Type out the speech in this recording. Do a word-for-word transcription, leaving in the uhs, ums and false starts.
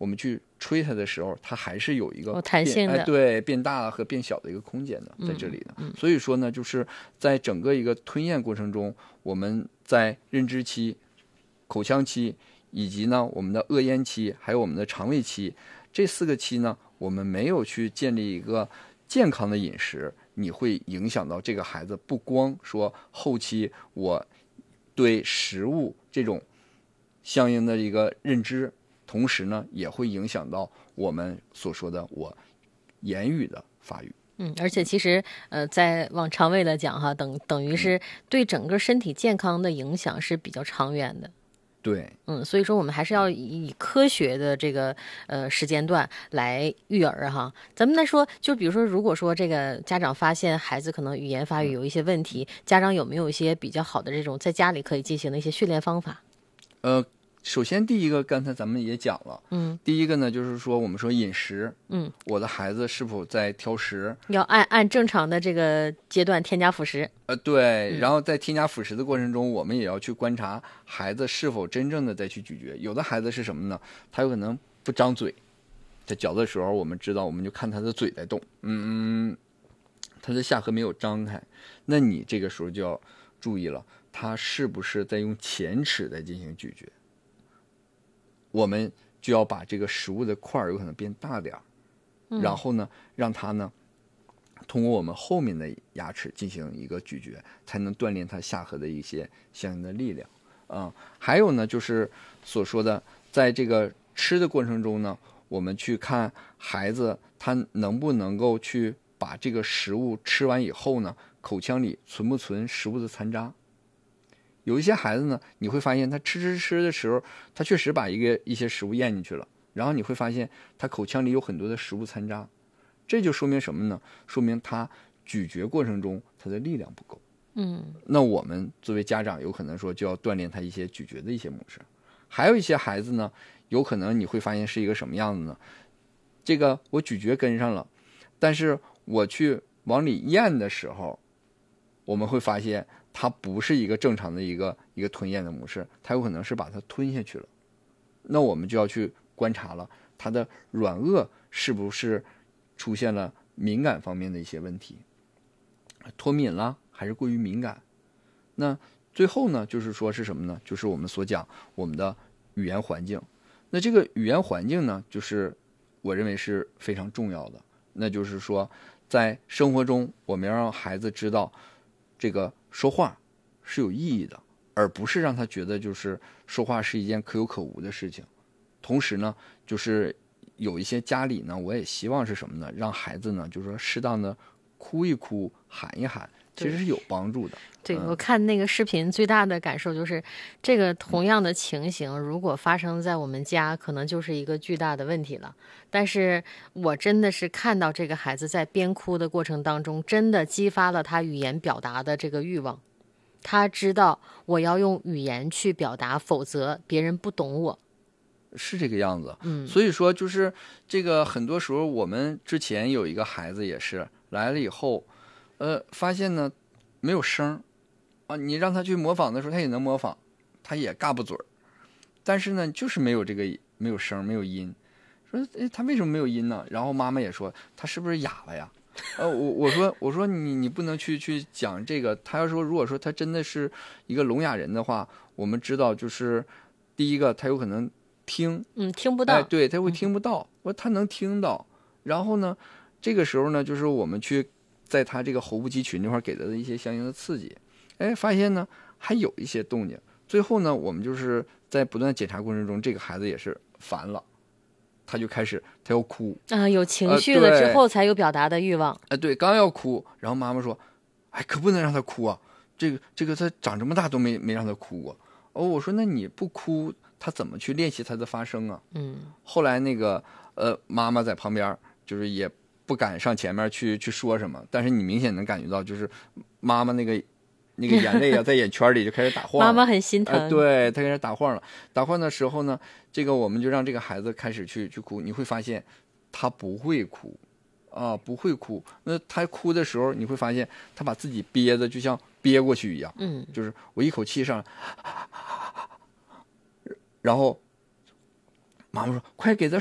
我们去吹它的时候，它还是有一个弹性的、 哎、对变大和变小的一个空间的在这里的、 嗯嗯、 所以说呢，就是在整个一个吞咽过程中，我们在认知期、口腔期以及呢我们的恶咽期还有我们的肠胃期这四个期呢，我们没有去建立一个健康的饮食，你会影响到这个孩子不光说后期我对食物这种相应的一个认知，同时呢也会影响到我们所说的我言语的发育。 嗯，而且其实呃，在往肠胃来讲哈，等等于是对整个身体健康的影响是比较长远的。 对， 嗯，所以说我们还是要以科学的这个呃时间段来育儿哈。咱们来说，就比如说，如果说这个家长发现孩子可能语言发育有一些问题，嗯、家长有没有一些比较好的这种在家里可以进行的一些训练方法？ 呃，首先第一个，刚才咱们也讲了， 嗯， 第一个呢就是说我们说饮食， 嗯， 我的孩子是否在挑食， 要按按正常的这个阶段添加辅食。 呃，对，然后在添加辅食的过程中，嗯、我们也要去观察孩子是否真正的在去咀嚼。有的孩子是什么呢？他有可能不张嘴，在嚼的时候，我们知道，我们就看他的嘴在动，嗯，他的下颌没有张开，那你这个时候就要注意了，他是不是在用前齿在进行咀嚼？我们就要把这个食物的块有可能变大点儿，嗯、然后呢，让他呢。通过我们后面的牙齿进行一个咀嚼，才能锻炼他下颌的一些相应的力量啊、嗯。还有呢，就是所说的，在这个吃的过程中呢，我们去看孩子他能不能够去把这个食物吃完以后呢，口腔里存不存食物的残渣。有一些孩子呢，你会发现他吃吃吃的时候，他确实把一个一些食物咽进去了，然后你会发现他口腔里有很多的食物残渣。这就说明什么呢？说明他咀嚼过程中他的力量不够。 嗯， 那我们作为家长，有可能说就要锻炼他一些咀嚼的一些模式。还有一些孩子呢，有可能你会发现是一个什么样子呢？这个我咀嚼跟上了，但是我去往里咽的时候，我们会发现它不是一个正常的一个一个吞咽的模式，它有可能是把它吞下去了。那我们就要去观察了，它的软腭是不是出现了敏感方面的一些问题，脱敏了还是过于敏感？那最后呢，就是说是什么呢？就是我们所讲我们的语言环境。那这个语言环境呢，就是我认为是非常重要的。那就是说，在生活中，我们要让孩子知道，这个说话是有意义的，而不是让他觉得就是说话是一件可有可无的事情。同时呢，就是有一些家里呢，我也希望是什么呢？让孩子呢，就是说适当的哭一哭、喊一喊，其实是有帮助的。 对、 嗯、 我看那个视频，最大的感受就是，这个同样的情形，如果发生在我们家，可能就是一个巨大的问题了。但是我真的是看到这个孩子在边哭的过程当中，真的激发了他语言表达的这个欲望。他知道我要用语言去表达，否则别人不懂我。 是这个样子， 嗯， 所以说就是这个很多时候我们之前有一个孩子也是来了以后，呃，发现呢没有声啊，你让他去模仿的时候，他也能模仿，他也嘎不嘴儿，但是呢就是没有这个没有声没有音，说哎他为什么没有音呢？然后妈妈也说他是不是哑了呀？呃，我我说我说你你不能去去讲这个，他要说如果说他真的是一个聋哑人的话，我们知道就是第一个他有可能。听， 嗯，听不到， 哎，对，他会听不到，我、嗯、他能听到，然后呢，这个时候呢，就是我们去在他这个喉部肌群这块给他的一些相应的刺激，哎，发现呢还有一些动静，最后呢，我们就是在不断检查过程中，这个孩子也是烦了，他就开始他要哭啊，有情绪了之后才有表达的欲望， 哎、呃，对，刚要哭，然后妈妈说，哎，可不能让他哭啊，这个这个他长这么大都没没让他哭过，哦，我说那你不哭。他怎么去练习他的发声啊？ 嗯， 后来那个呃妈妈在旁边，就是也不敢上前面去去说什么，但是你明显能感觉到，就是妈妈那个那个眼泪啊，在眼圈里就开始打晃。 妈妈很心疼， 呃、对，他开始打晃了。打晃的时候呢，这个我们就让这个孩子开始去去哭，你会发现他不会哭啊，不会哭。那他哭的时候，你会发现他把自己憋的就像憋过去一样， 嗯， 就是我一口气上。然后妈妈说快给他